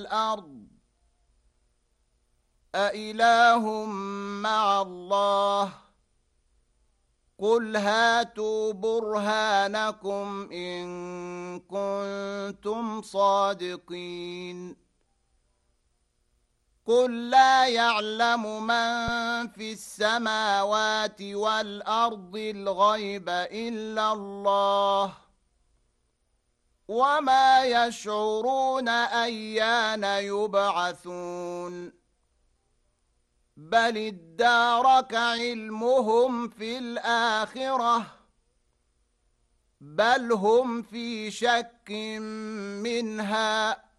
الأرض أإله مع الله قل هاتوا برهانكم إن كنتم صادقين قل لا يعلم من في السماوات والأرض الغيب إلا الله وما يشعرون أيان يبعثون بل ادارك علمهم في الآخرة بل هم في شك منها